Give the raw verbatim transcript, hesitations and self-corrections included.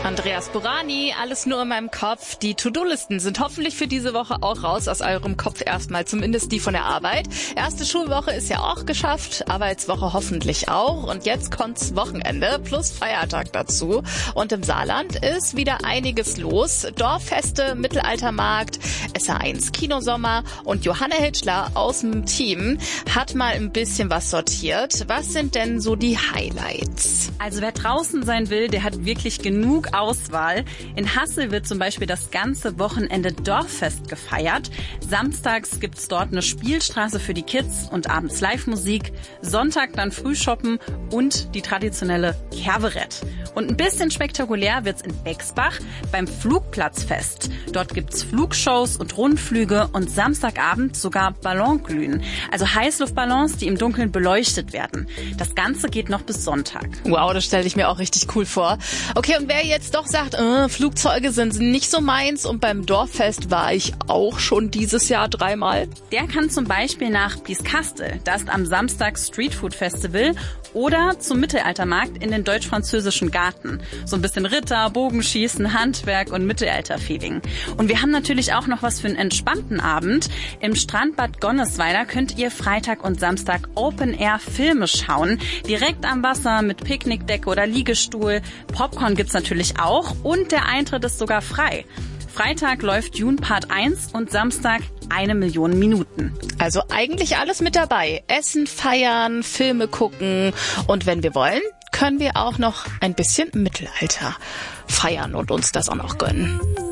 Andreas Burani, alles nur in meinem Kopf. Die To-Do-Listen sind hoffentlich für diese Woche auch raus aus eurem Kopf erstmal, zumindest die von der Arbeit. Erste Schulwoche ist ja auch geschafft, Arbeitswoche hoffentlich auch. Und jetzt kommt's Wochenende plus Feiertag dazu. Und im Saarland ist wieder einiges los. Dorffeste, Mittelaltermarkt, S A eins Kinosommer und Johanna Hitschler aus dem Team hat mal ein bisschen was sortiert. Was sind denn so die Highlights? Also wer draußen sein will, der hat wirklich genug Auswahl. In Hassel wird zum Beispiel das ganze Wochenende Dorffest gefeiert. Samstags gibt's dort eine Spielstraße für die Kids und abends Live-Musik. Sonntag dann Frühshoppen und die traditionelle Kerveret. Und ein bisschen spektakulär wird's in Bexbach beim Flugplatzfest. Dort gibt's Flugshows und Rundflüge und Samstagabend sogar Ballonglühen. Also Heißluftballons, die im Dunkeln beleuchtet werden. Das Ganze geht noch bis Sonntag. Wow, das stelle ich mir auch richtig cool vor. Okay, und wer jetzt doch sagt, äh, Flugzeuge sind nicht so meins und beim Dorffest war ich auch schon dieses Jahr dreimal. Der kann zum Beispiel nach Bieskastel, da ist am Samstag Streetfood Festival, oder zum Mittelaltermarkt in den deutsch-französischen Garten. So ein bisschen Ritter, Bogenschießen, Handwerk und Mittelalter-Feeling. Und wir haben natürlich auch noch was für einen entspannten Abend. Im Strandbad Gonnesweiler könnt ihr Freitag und Samstag Open-Air-Filme schauen. Direkt am Wasser mit Picknickdecke oder Liegestuhl. Popcorn gibt's natürlich auch und der Eintritt ist sogar frei. Freitag läuft Dune Part eins und Samstag eine Million Minuten. Also eigentlich alles mit dabei. Essen, feiern, Filme gucken und wenn wir wollen, können wir auch noch ein bisschen Mittelalter feiern und uns das auch noch gönnen.